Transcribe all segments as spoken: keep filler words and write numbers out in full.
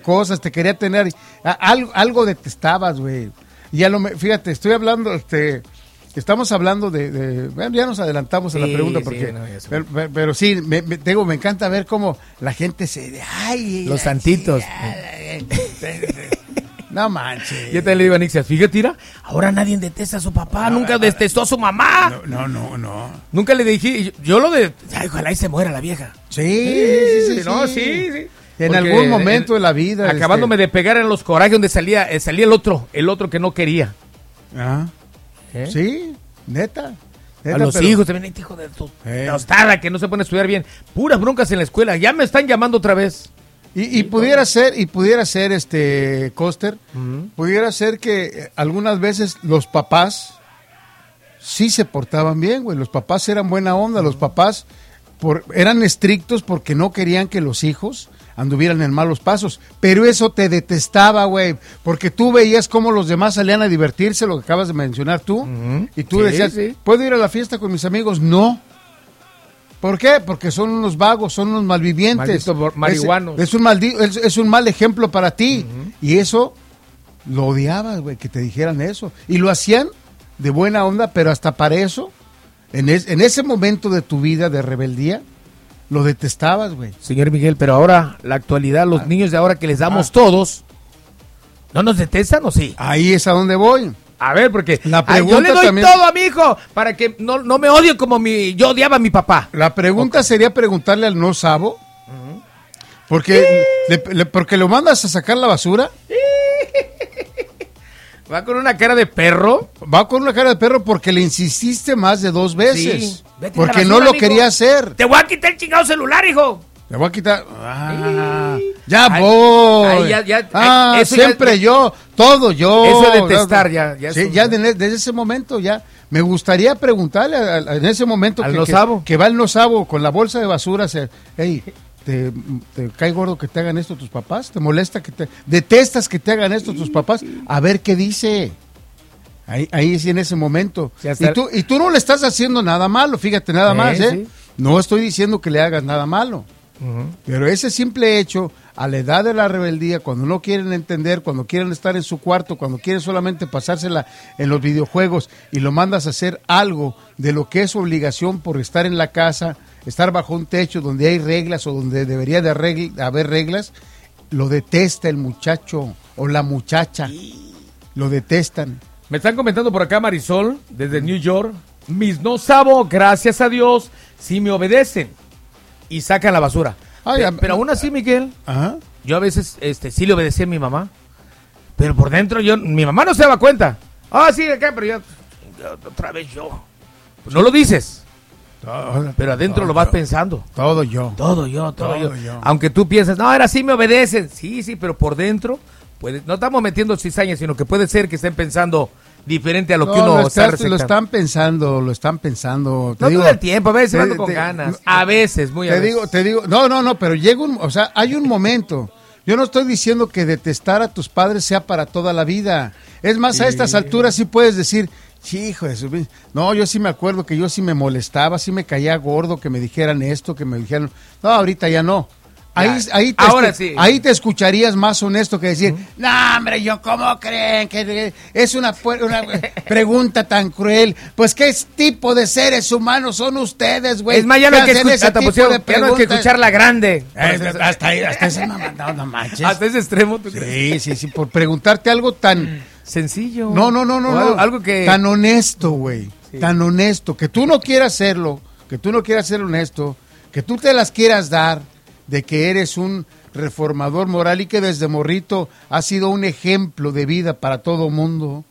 cosas, te quería tener, a, algo, algo detestabas, güey. Y ya lo, fíjate, estoy hablando, este, estamos hablando de, de bueno, ya nos adelantamos sí, a la pregunta, porque, sí, no, pero, pero, pero sí, me, me, digo, me encanta ver cómo la gente se, ay, los santitos. Ay, ay, no manches. Yo te le digo a Nixia, fíjate, tira, ahora nadie detesta a su papá, no, nunca detestó a su mamá. No, no, no, no. Nunca le dije, yo, yo lo de, ay, ojalá y se muera la vieja. Sí, sí, sí, sí. No, sí, sí. En porque algún momento en, de la vida. Acabándome este... de pegar en los corajes donde salía, eh, salía el otro, el otro que no quería. Ah. ¿Eh? Sí, neta. neta a los pero... hijos también, hijo de tu eh. tostada, que no se pone a estudiar bien. Puras broncas en la escuela, ya me están llamando otra vez. Y, y pudiera ser, y pudiera ser, este, Coster, uh-huh. pudiera ser que algunas veces los papás sí se portaban bien, güey. Los papás eran buena onda, uh-huh. los papás por, eran estrictos porque no querían que los hijos anduvieran en malos pasos, pero eso te detestaba, güey, porque tú veías cómo los demás salían a divertirse, lo que acabas de mencionar tú, uh-huh. y tú sí, decías, sí. ¿puedo ir a la fiesta con mis amigos? No. ¿Por qué? Porque son unos vagos, son unos malvivientes. Marihuanos. Es, es, un maldi- es, es un mal ejemplo para ti. Uh-huh. Y eso lo odiabas, güey, que te dijeran eso. Y lo hacían de buena onda, pero hasta para eso, en, es, en ese momento de tu vida de rebeldía, lo detestabas, güey. Señor Miguel, pero ahora, la actualidad, los ah. niños de ahora que les damos ah. todos, ¿no nos detestan o sí? Ahí es a donde voy. A ver, porque la pregunta ay, yo le doy también... todo a mi hijo para que no, no me odie como mi, yo odiaba a mi papá. La pregunta okay. sería preguntarle al no sabo, uh-huh. porque, le, le, porque lo mandas a sacar la basura. Va con una cara de perro. Va con una cara de perro porque le insististe más de dos veces. Sí. Porque basura, no lo amigo. quería hacer. Te voy a quitar el chingado celular, hijo. Te voy a quitar. Ah, ya ay, voy. Ay, ya, ya, ah, eso siempre ya, yo, todo yo. Eso de detestar ya. ya, sí, ya de, desde ese momento ya. Me gustaría preguntarle a, a, en ese momento al que, no que, que va el no sabo con la bolsa de basura. Se, hey, ¿te, ¿te cae gordo que te hagan esto tus papás? ¿Te molesta que te... detestas que te hagan esto tus papás? A ver qué dice. Ahí, ahí sí en ese momento. Sí, y, tú, y tú no le estás haciendo nada malo, fíjate, nada eh, más, ¿eh? Sí. No estoy diciendo que le hagas nada malo. Uh-huh. Pero ese simple hecho, a la edad de la rebeldía, cuando no quieren entender, cuando quieren estar en su cuarto, cuando quieren solamente pasársela en los videojuegos y lo mandas a hacer algo de lo que es su obligación por estar en la casa, estar bajo un techo donde hay reglas o donde debería de regl- haber reglas, lo detesta el muchacho o la muchacha, lo detestan. Me están comentando por acá Marisol, desde New York, mis no sabo, gracias a Dios, sí me obedecen y sacan la basura. Ay, pero, pero aún así, Miguel, ajá. yo a veces este, sí le obedecí a mi mamá, pero por dentro yo, mi mamá no se daba cuenta. Ah, sí, acá, pero yo, yo, otra vez yo. Pues no lo dices, todo, pero adentro todo lo vas yo. pensando. Todo yo. Todo yo, todo, todo yo. yo. Aunque tú pienses, no, ahora sí me obedecen. Sí, sí, pero por dentro, puede, no estamos metiendo cizañas, sino que puede ser que estén pensando diferente a lo no, que uno lo, está estás, lo están pensando, lo están pensando. Te no digo, todo el tiempo, a veces te, ando con te, ganas. A veces, muy a te veces. digo, te digo, no, no, no, pero llega un, o sea, hay un momento. Yo no estoy diciendo que detestar a tus padres sea para toda la vida. Es más, sí. a estas alturas sí puedes decir, sí, hijo de su... No, yo sí me acuerdo que yo sí me molestaba, sí me caía gordo que me dijeran esto, que me dijeran... No, ahorita ya no. Ahí, ahí, te, Ahora sí. ahí te escucharías más honesto que decir, uh-huh. no, hombre, yo, ¿cómo creen que es una, una pregunta tan cruel? Pues, ¿qué tipo de seres humanos son ustedes, güey? Es más, ya no hay que, escuch- ese tipo pusieron, de ya no hay que escuchar la grande. Eh, hasta ahí, hasta ese no, no, no manches. Hasta ese extremo. ¿tú sí, crees? sí, sí, por preguntarte algo tan... sencillo. No, no, no, no. no algo, algo que... Tan honesto, güey. Sí. Tan honesto. Que tú no quieras hacerlo, que tú no quieras ser honesto, que tú te las quieras dar de que eres un reformador moral y que desde morrito has sido un ejemplo de vida para todo mundo.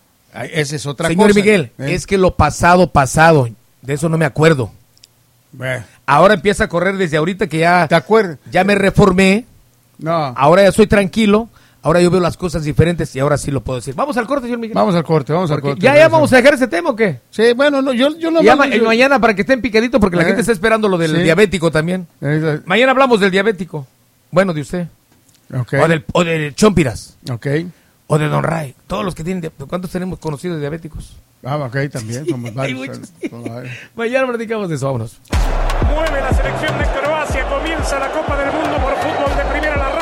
Esa es otra Señor cosa. Señor Miguel, ¿eh? Es que lo pasado, pasado, de eso no me acuerdo. Bueno. Ahora empieza a correr desde ahorita que ya, ¿te acuerdas? Ya me reformé. No. Ahora ya soy tranquilo. Ahora yo veo las cosas diferentes y ahora sí lo puedo decir. Vamos al corte, señor Miguel. Vamos al corte, vamos porque al corte. ¿Ya, ya vamos a dejar ese tema o qué? Sí, bueno, no, yo, yo no... Ya ma- yo... mañana para que estén picaditos porque eh, la gente está esperando lo del sí. diabético también. Eh, mañana hablamos del diabético. Bueno, de usted. Okay. O del, o del Chompiras. Ok. O de Don Ray. Todos los que tienen... ¿Cuántos tenemos conocidos diabéticos? Ah, ok, también. Somos varios. Mañana platicamos de eso, vámonos. Mueve la selección de Croacia, comienza la Copa del Mundo por fútbol de primera. La